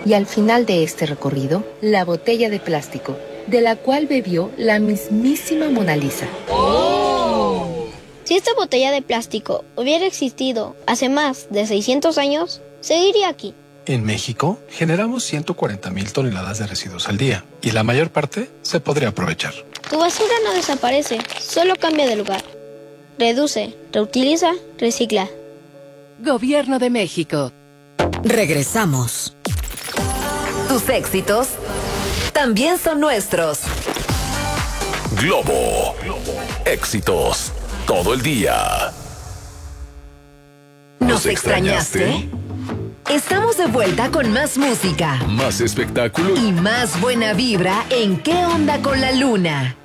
Y al final de este recorrido, la botella de plástico, de la cual bebió la mismísima Mona Lisa. Si esta botella de plástico hubiera existido hace más de 600 años, seguiría aquí. En México, generamos 140,000 toneladas de residuos al día y la mayor parte se podría aprovechar. Tu basura no desaparece, solo cambia de lugar. Reduce, reutiliza, recicla. Gobierno de México. Regresamos. Tus éxitos también son nuestros. Globo. Éxitos todo el día. ¿Nos extrañaste? Estamos de vuelta con más música, Más espectáculo y más buena vibra en ¿Qué onda con la luna?